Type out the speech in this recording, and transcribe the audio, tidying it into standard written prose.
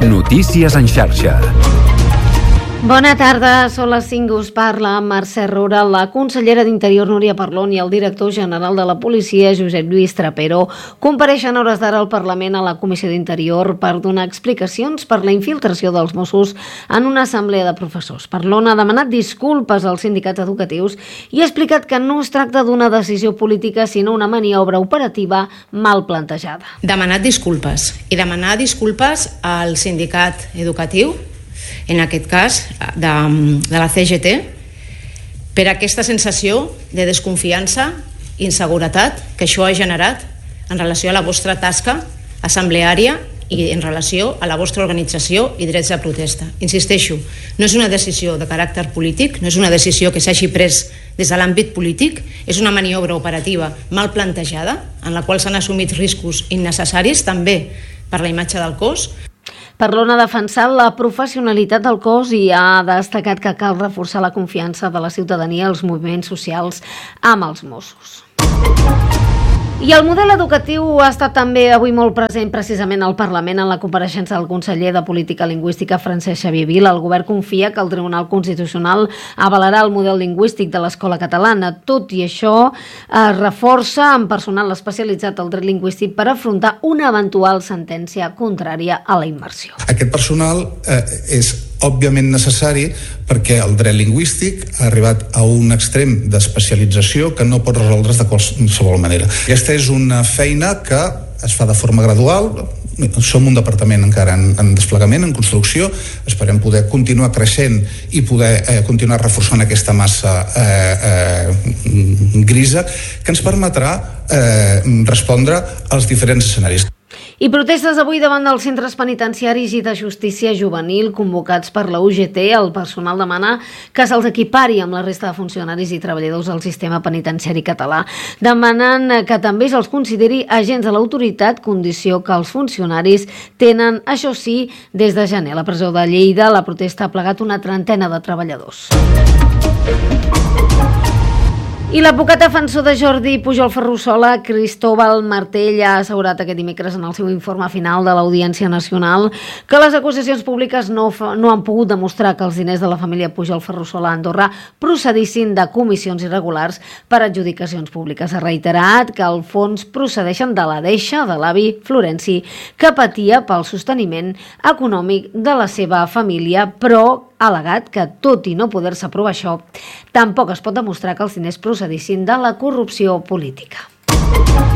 Notícies en xarxa. Bona tarda, són les 5, us parla Mercè Roura, la consellera d'Interior Núria Parlon i el director general de la policia Josep Lluís Trapero compareixen a hores d'ara al Parlament a la Comissió d'Interior per donar explicacions per la infiltració dels Mossos en una assemblea de professors. Parlon ha demanat disculpes als sindicats educatius i ha explicat que no es tracta d'una decisió política sinó una maniobra operativa mal plantejada. Demanat disculpes al sindicat educatiu, en aquest cas de la CGT, per aquesta sensació de desconfiança i inseguretat que això ha generat en relació a la vostra tasca assembleària i en relació a la vostra organització i drets de protesta. Insisteixo, no és una decisió de caràcter polític, no és una decisió que s'hagi pres des de l'àmbit polític, és una maniobra operativa mal plantejada, en la qual s'han assumit riscos innecessaris, també per la imatge del cos. Parlon ha defensat la professionalitat del cos i ha destacat que cal reforçar la confiança de la ciutadania als moviments socials amb els Mossos. I el model educatiu ha estat també avui molt present precisament al Parlament en la compareixença del conseller de Política Lingüística Francesc Xavier Vila. El govern confia que el Tribunal Constitucional avalarà el model lingüístic de l'escola catalana. Tot i això, es reforça amb personal especialitzat al dret lingüístic per afrontar una eventual sentència contrària a la immersió. Aquest personal és òbviament necessari perquè el dret lingüístic ha arribat a un extrem d'especialització que no pot resoldre's de qualsevol manera. Aquesta és una feina que es fa de forma gradual. Som un departament encara en desplegament, en construcció. Esperem poder continuar creixent i poder continuar reforçant aquesta massa grisa que ens permetrà respondre als diferents escenaris. I protestes avui davant dels centres penitenciaris i de justícia juvenil convocats per la UGT. El personal demana que se'ls equipari amb la resta de funcionaris i treballadors del sistema penitenciari català. Demanen que també se'ls consideri agents de l'autoritat, condició que els funcionaris tenen, això sí, des de gener. A la presó de Lleida la protesta ha plegat una trentena de treballadors. I l'advocat defensor de Jordi Pujol Ferrusola, Cristóbal Martell, ha assegurat aquest dimecres en el seu informe final de l'Audiència Nacional que les acusacions públiques no han pogut demostrar que els diners de la família Pujol Ferrusola a Andorra procedissin de comissions irregulars per adjudicacions públiques. Ha reiterat que els fons procedeixen de la deixa de l'avi Florenci, que patia pel sosteniment econòmic de la seva família, però ha al·legat que, tot i no poder-se provar això, tampoc es pot demostrar que els diners procedissin de la corrupció política.